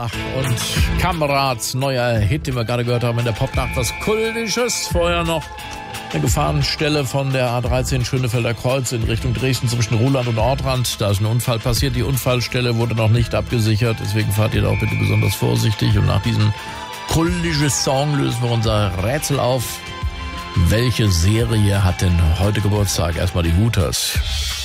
Barbara und Kamerad, neuer Hit, den wir gerade gehört haben in der Popnacht, was Kultisches. Vorher noch eine Gefahrenstelle von der A13 Schönefelder Kreuz in Richtung Dresden zwischen Ruhland und Ortrand. Da ist ein Unfall passiert. Die Unfallstelle wurde noch nicht abgesichert. Deswegen fahrt ihr da auch bitte besonders vorsichtig. Und nach diesem kultischen Song lösen wir unser Rätsel auf. Welche Serie hat denn heute Geburtstag? Erstmal die Hooters.